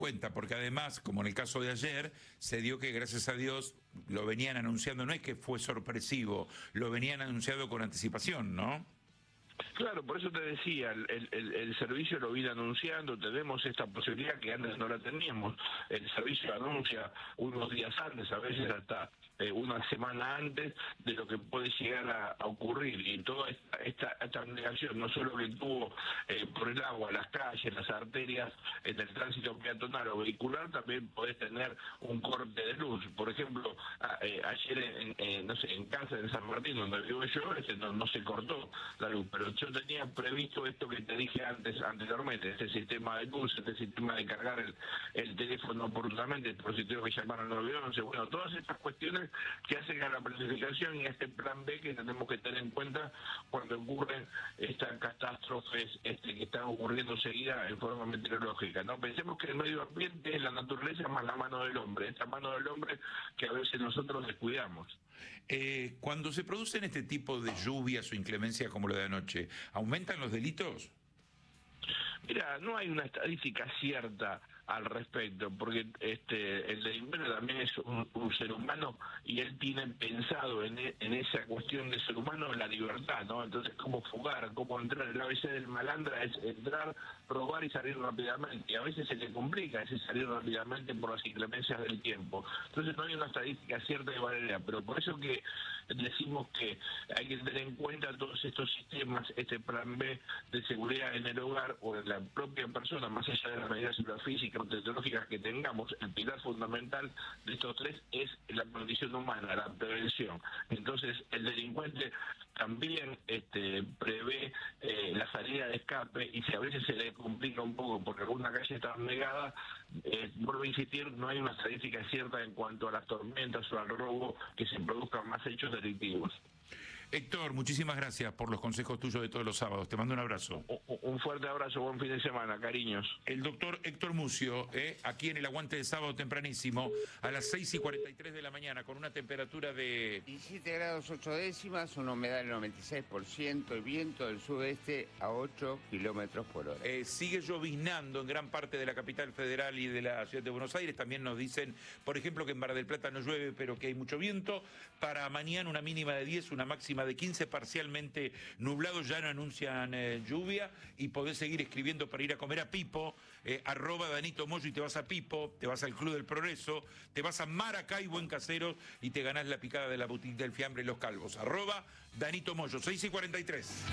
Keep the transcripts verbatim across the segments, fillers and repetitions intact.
cuenta, porque además, como en el caso de ayer, se dio que gracias a Dios lo venían anunciando, no es que fue sorpresivo, lo venían anunciando con anticipación, ¿no? Claro, por eso te decía, el, el, el servicio lo viene anunciando, tenemos esta posibilidad que antes no la teníamos. El servicio anuncia unos días antes, a veces hasta eh, una semana antes de lo que puede llegar a, a ocurrir. Y toda esta, esta, esta negación, no solo que tuvo eh, por el agua, las calles, las arterias, en el tránsito peatonal o vehicular, también podés tener un corte de luz. Por ejemplo, a, eh, ayer en, en, no sé, en casa de San Martín, donde vivo yo, este, no, no se cortó la luz, pero yo tenía previsto esto que te dije antes, anteriormente, este sistema de luz, este sistema de cargar el, el teléfono oportunamente, por si tengo que llamar al nueve once, bueno, todas estas cuestiones que hacen a la planificación y a este plan B que tenemos que tener en cuenta cuando ocurren estas catástrofes este, que están ocurriendo seguida en forma meteorológica, ¿no? Pensemos que el medio ambiente es la naturaleza más la mano del hombre, esta mano del hombre que a veces nosotros descuidamos. Eh, cuando se producen este tipo de lluvias o inclemencias como la de anoche, ¿aumentan los delitos? Mira, no hay una estadística cierta al respecto, porque este el delincuente también es un, un ser humano y él tiene pensado en, en esa cuestión de ser humano la libertad, ¿no? Entonces, cómo fugar, cómo entrar. El A B C del malandra es entrar, robar y salir rápidamente. Y a veces se le complica ese salir rápidamente por las inclemencias del tiempo. Entonces, no hay una estadística cierta de manera, pero por eso que decimos que hay que tener en cuenta todos estos sistemas, este plan B de seguridad en el hogar o en la propia persona, más allá de las medidas físicas o tecnológicas que tengamos. El pilar fundamental de estos tres es la condición humana, la prevención. Entonces, el delincuente también este, prevé eh, la salida de escape, y si a veces se le complica un poco porque alguna calle está negada, eh, vuelvo a insistir, no hay una estadística cierta en cuanto a las tormentas o al robo, que se produzcan más hechos delictivos. Héctor, muchísimas gracias por los consejos tuyos de todos los sábados. Te mando un abrazo. Un fuerte abrazo, buen fin de semana, cariños. El doctor Héctor Mucio, eh, aquí en el aguante de sábado tempranísimo, a las seis y cuarenta y tres de la mañana, con una temperatura de diecisiete grados ocho décimas, una humedad del noventa y seis por ciento, el viento del sudeste a ocho kilómetros por hora. Eh, sigue lloviznando en gran parte de la capital federal y de la ciudad de Buenos Aires. También nos dicen, por ejemplo, que en Mar del Plata no llueve, pero que hay mucho viento. Para mañana una mínima de diez, una máxima de quince, parcialmente nublado, ya no anuncian eh, lluvia, y podés seguir escribiendo para ir a comer a Pipo, eh, arroba Danito Moyo, y te vas a Pipo, te vas al Club del Progreso, te vas a Maracay Buen Casero y te ganás la picada de la boutique del fiambre y los calvos, arroba Danito Moyo, seis y cuarenta y tres.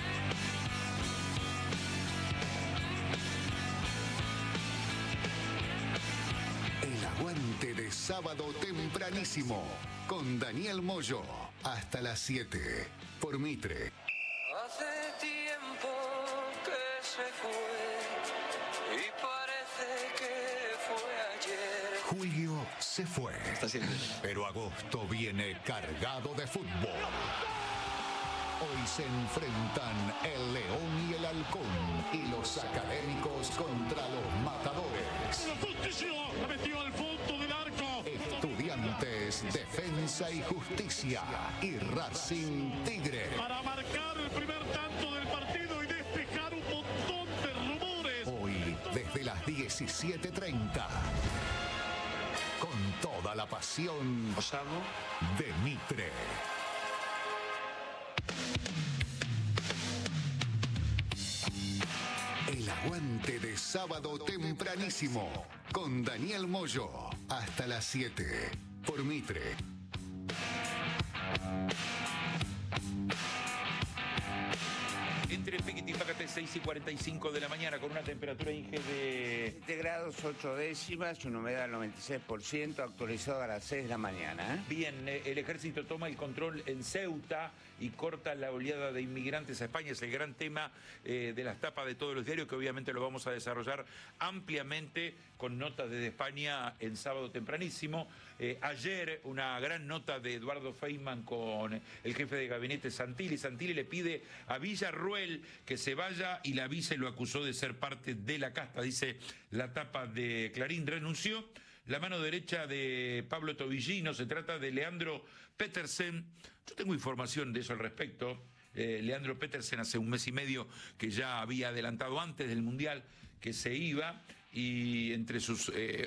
El aguante de sábado tempranísimo con Daniel Moyo hasta las siete por Mitre. Hace tiempo que se fue y parece que fue ayer. Julio se fue, pero agosto viene cargado de fútbol. Hoy se enfrentan el León y el Halcón y los académicos contra los matadores. La metió al fondo del arco. Estudiantes, Defensa y Justicia y Racing Tigre. Para marcar el primer tanto del partido y despejar un montón de rumores. Hoy, desde las diecisiete treinta. Con toda la pasión de Mitre. El aguante de sábado tempranísimo con Daniel Moyo hasta las siete por Mitre. Entre Piquiti y Pácate, seis y cuarenta y cinco de la mañana, con una temperatura, Inge, de siete grados ocho décimas, una humedad del noventa y seis por ciento, actualizado a las seis de la mañana. ¿eh? Bien, eh, el ejército toma el control en Ceuta y corta la oleada de inmigrantes a España. Es el gran tema eh, de las tapas de todos los diarios, que obviamente lo vamos a desarrollar ampliamente con notas desde España en sábado tempranísimo. Eh, ayer una gran nota de Eduardo Feynman con el jefe de gabinete Santilli. Santilli le pide a Villarruel que se vaya y la vice lo acusó de ser parte de la casta. Dice la tapa de Clarín: renunció. La mano derecha de Pablo Tobillino, se trata de Leandro Petersen. Yo tengo información de eso al respecto. Eh, Leandro Petersen hace un mes y medio que ya había adelantado antes del Mundial que se iba, y entre sus eh,